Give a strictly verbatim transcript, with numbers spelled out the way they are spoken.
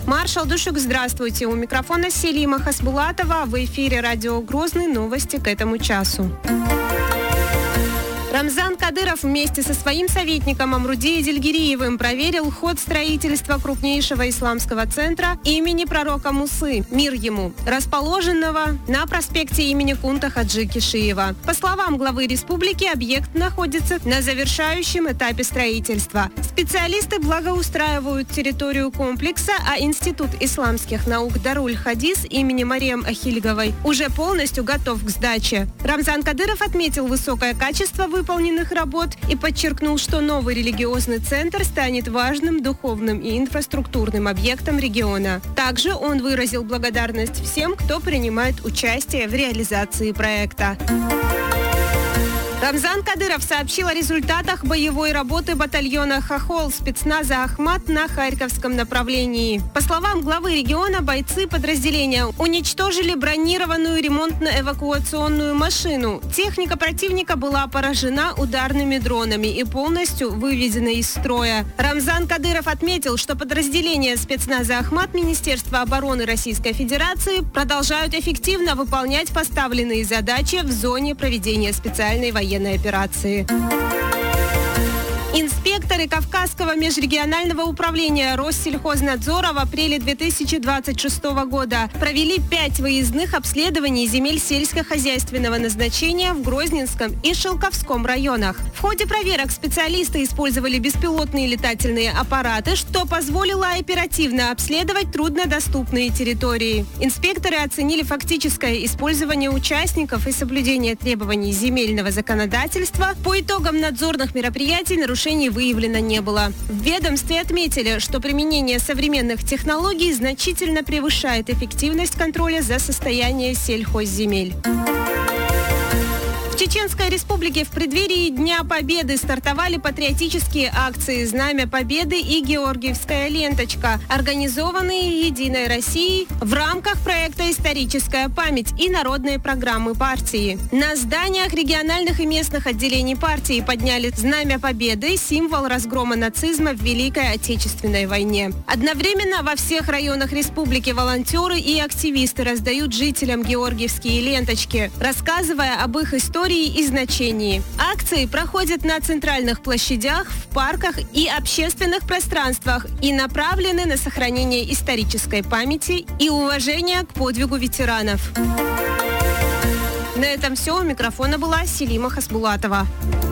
Маршал Душук, здравствуйте. У микрофона Селима Хасбулатова. В эфире радио Грозный. Новости к этому часу. Рамзан Кадыров вместе со своим советником Амруди Эдильгириевым проверил ход строительства крупнейшего исламского центра имени пророка Мусы, мир ему, расположенного на проспекте имени Кунта Хаджи Кишиева. По словам главы республики, объект находится на завершающем этапе строительства. Специалисты благоустраивают территорию комплекса, а Институт исламских наук Даруль Хадис имени Мариам Ахильговой уже полностью готов к сдаче. Рамзан Кадыров отметил высокое качество выполненных работ и подчеркнул, что новый религиозный центр станет важным духовным и инфраструктурным объектом региона. Также он выразил благодарность всем, кто принимает участие в реализации проекта. Рамзан Кадыров сообщил о результатах боевой работы батальона «Хохол» спецназа «Ахмат» на Харьковском направлении. По словам главы региона, бойцы подразделения уничтожили бронированную ремонтно-эвакуационную машину. Техника противника была поражена ударными дронами и полностью выведена из строя. Рамзан Кадыров отметил, что подразделения спецназа «Ахмат» Министерства обороны Российской Федерации продолжают эффективно выполнять поставленные задачи в зоне проведения специальной военной операции. Инспекторы Кавказского межрегионального управления Россельхознадзора в апреле две тысячи двадцать шестого года провели пять выездных обследований земель сельскохозяйственного назначения в Грозненском и Шелковском районах. В ходе проверок специалисты использовали беспилотные летательные аппараты, что позволило оперативно обследовать труднодоступные территории. Инспекторы оценили фактическое использование участников и соблюдение требований земельного законодательства. По итогам надзорных мероприятий нарушений выявлено не было. В ведомстве отметили, что применение современных технологий значительно превышает эффективность контроля за состоянием сельхозземель. В Чеченской Республике в преддверии Дня Победы стартовали патриотические акции «Знамя Победы» и «Георгиевская ленточка», организованные «Единой Россией» в рамках проекта «Историческая память» и народной программы партии. На зданиях региональных и местных отделений партии подняли «Знамя Победы», символ разгрома нацизма в Великой Отечественной войне. Одновременно во всех районах республики волонтеры и активисты раздают жителям георгиевские ленточки, рассказывая об их истории и значении. Акции проходят на центральных площадях, в парках и общественных пространствах и направлены на сохранение исторической памяти и уважение к подвигу ветеранов. На этом все. У микрофона была Селима Хасбулатова.